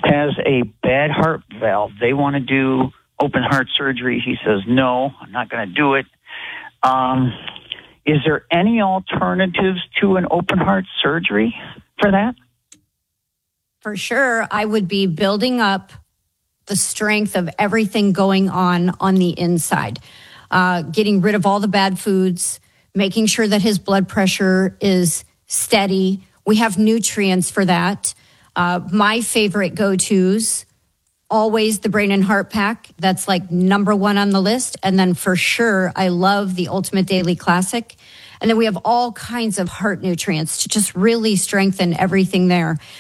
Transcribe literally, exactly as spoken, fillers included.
has a bad heart valve. They want to do open heart surgery. He says, no, I'm not going to do it. Um, is there any alternatives to an open heart surgery for that? For sure, I would be building up the strength of everything going on on the inside, uh, getting rid of all the bad foods, making sure that his blood pressure is steady. We have nutrients for that. Uh, my favorite go-tos, always the Brain and Heart Pack. That's like number one on the list. And then for sure, I love the Ultimate Daily Classic. And then we have all kinds of heart nutrients to just really strengthen everything there.